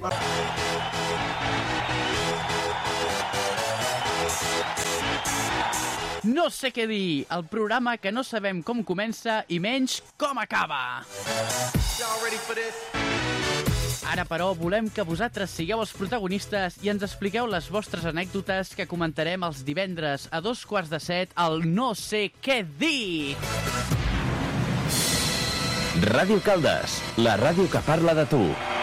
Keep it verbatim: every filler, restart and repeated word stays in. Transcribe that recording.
No sé què dir, el programa que no sabem com comença i menys com acaba. Ara, però, volem que vosaltres sigueu els protagonistes i ens expliqueu les vostres anècdotes que comentarem els divendres a dos quarts de set al No sé què dir. Ràdio Caldes, la ràdio que parla de tu.